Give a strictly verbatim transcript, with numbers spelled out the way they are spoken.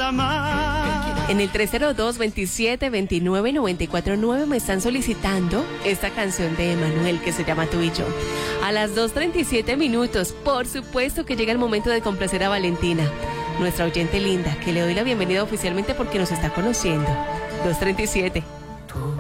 amar. En el tres cero dos, veintisiete, veintinueve, noventa y cuatro nueve me están solicitando esta canción de Emanuel que se llama Tú y Yo. A las dos treinta y siete minutos, por supuesto que llega el momento de complacer a Valentina, nuestra oyente linda, que le doy la bienvenida oficialmente porque nos está conociendo. dos treinta y siete.